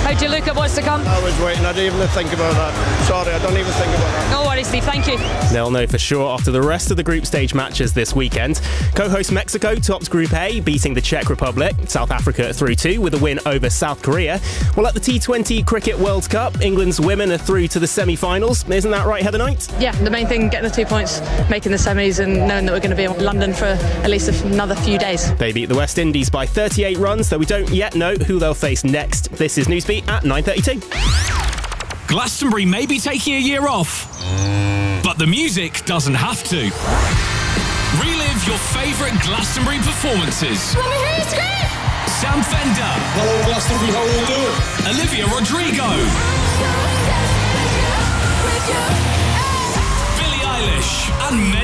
How do you look at what's to come? I was waiting. I didn't even think about that. Sorry, I don't even think about that. No worries, Steve. Thank you. They'll know for sure after the rest of the group stage matches this weekend. Co-host Mexico tops Group A, beating the Czech Republic. South Africa through too with a win over South Korea. Well, at the T20 Cricket World Cup, England's women are through to the semi-finals. Isn't that right, Heather Knight? Yeah, the main thing, getting the 2 points, making the semis and knowing that we're going to be in London for at least another few days. They beat the West Indies by 38 runs, though we don't yet know who they'll face next. This is Newsbeat at 9:32. Glastonbury may be taking a year off, but the music doesn't have to. Relive your favourite Glastonbury performances. Sam Fender. Hello Glastonbury, how are you doing? Olivia Rodrigo. Billie Eilish and many